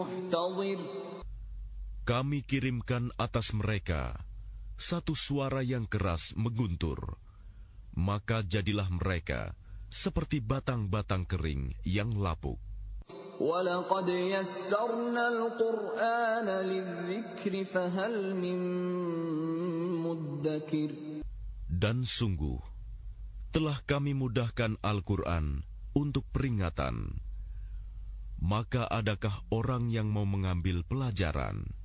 Kami kirimkan atas mereka satu suara yang keras mengguntur, maka jadilah mereka seperti batang-batang kering yang lapuk. وَلَقَدْ يَسَّرْنَا الْقُرْآنَ لِلذِّكْرِ فَهَلْ مِن مُّدَّكِرٍ. Dan sungguh, telah kami mudahkan Al-Quran untuk peringatan. Maka adakah orang yang mau mengambil pelajaran?